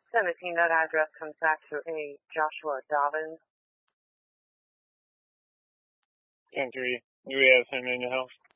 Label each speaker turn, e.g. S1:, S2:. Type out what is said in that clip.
S1: 17, that address comes back to a Joshua Dobbins.
S2: 10-3, do we have him in the house?